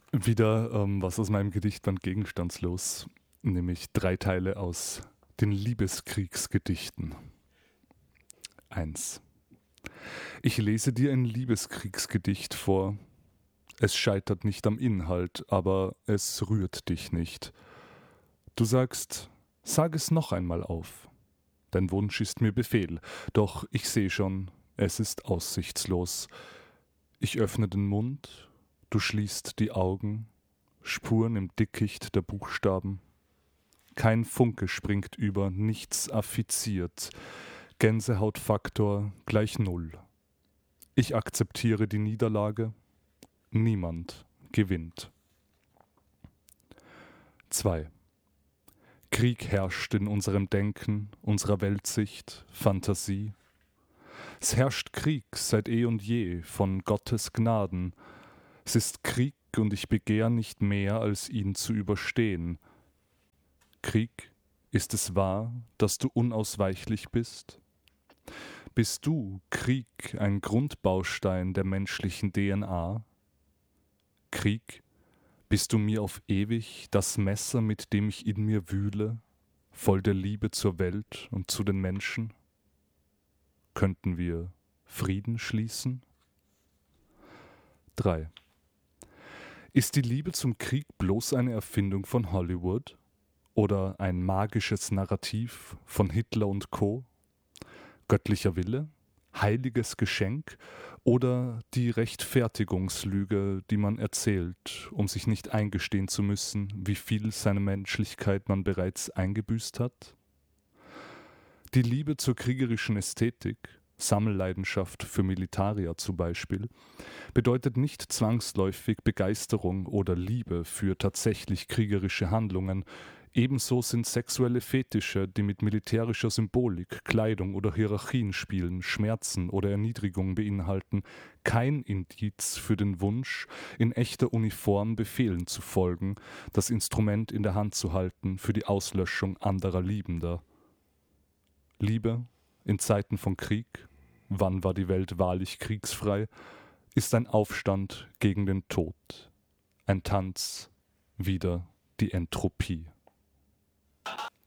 Wieder was aus meinem Gedichtband Gegenstandslos, nämlich 3 Teile aus den Liebeskriegsgedichten. 1. Ich lese dir ein Liebeskriegsgedicht vor. Es scheitert nicht am Inhalt, aber es rührt dich nicht. Du sagst, sag es noch einmal auf. Dein Wunsch ist mir Befehl, doch ich sehe schon, es ist aussichtslos. Ich öffne den Mund, du schließt die Augen, Spuren im Dickicht der Buchstaben. Kein Funke springt über, nichts affiziert. Gänsehautfaktor gleich 0. Ich akzeptiere die Niederlage. Niemand gewinnt. 2. Krieg herrscht in unserem Denken, unserer Weltsicht, Fantasie. Es herrscht Krieg seit eh und je von Gottes Gnaden. Es ist Krieg und ich begehr nicht mehr, als ihn zu überstehen. Krieg, ist es wahr, dass du unausweichlich bist? Bist du, Krieg, ein Grundbaustein der menschlichen DNA? Krieg, bist du mir auf ewig das Messer, mit dem ich in mir wühle, voll der Liebe zur Welt und zu den Menschen? Könnten wir Frieden schließen? 3. Ist die Liebe zum Krieg bloß eine Erfindung von Hollywood? Oder ein magisches Narrativ von Hitler und Co.? Göttlicher Wille? Heiliges Geschenk? Oder die Rechtfertigungslüge, die man erzählt, um sich nicht eingestehen zu müssen, wie viel seine Menschlichkeit man bereits eingebüßt hat? Die Liebe zur kriegerischen Ästhetik, Sammelleidenschaft für Militaria zum Beispiel, bedeutet nicht zwangsläufig Begeisterung oder Liebe für tatsächlich kriegerische Handlungen. Ebenso sind sexuelle Fetische, die mit militärischer Symbolik, Kleidung oder Hierarchien spielen, Schmerzen oder Erniedrigung beinhalten, kein Indiz für den Wunsch, in echter Uniform Befehlen zu folgen, das Instrument in der Hand zu halten für die Auslöschung anderer Liebender. Liebe in Zeiten von Krieg, wann war die Welt wahrlich kriegsfrei, ist ein Aufstand gegen den Tod, ein Tanz wider die Entropie.